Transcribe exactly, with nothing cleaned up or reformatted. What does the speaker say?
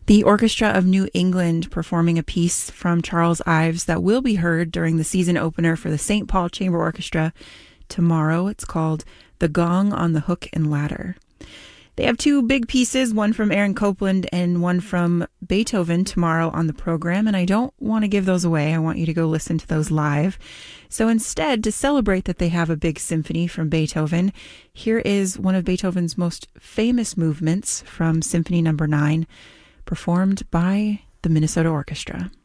The Orchestra of New England performing a piece from Charles Ives that will be heard during the season opener for the Saint Paul Chamber Orchestra tomorrow. It's called The Gong on the Hook and Ladder. They have two big pieces, one from Aaron Copland and one from Beethoven tomorrow on the program, and I don't want to give those away. I want you to go listen to those live. So instead, to celebrate that they have a big symphony from Beethoven, here is one of Beethoven's most famous movements from Symphony Number nine, performed by the Minnesota Orchestra.